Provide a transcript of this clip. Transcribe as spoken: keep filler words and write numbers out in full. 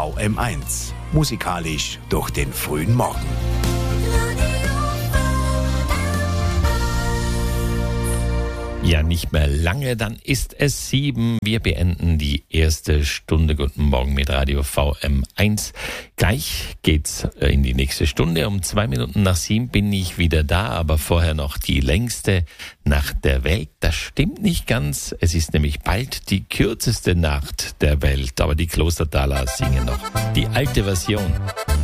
V M eins. Musikalisch durch den frühen Morgen. Ja, nicht mehr lange, dann ist es sieben. Wir beenden die erste Stunde. Guten Morgen mit Radio V M eins. Gleich geht's in die nächste Stunde. Um zwei Minuten nach sieben bin ich wieder da, aber vorher noch die längste Nacht der Welt. Das stimmt nicht ganz. Es ist nämlich bald die kürzeste Nacht der Welt. Aber die Klostertaler singen noch die alte Version.